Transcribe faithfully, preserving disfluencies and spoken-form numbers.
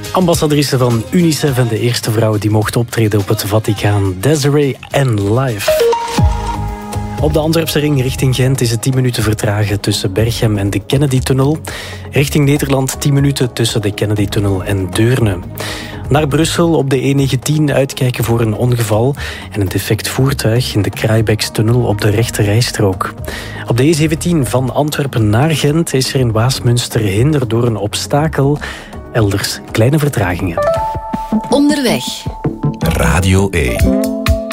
Ambassadrice van UNICEF en de eerste vrouw die mocht optreden op het Vaticaan. Desiree N. live. Op de Antwerpse ring richting Gent is het tien minuten vertragen tussen Berchem en de Kennedy-tunnel. Richting Nederland tien minuten tussen de Kennedy-tunnel en Deurne. Naar Brussel op de E negentien uitkijken voor een ongeval en een defect voertuig in de Kraaibekstunnel op de rechte rijstrook. Op de E zeventien van Antwerpen naar Gent is er in Waasmunster hinder door een obstakel. Elders kleine vertragingen. Onderweg. Radio één.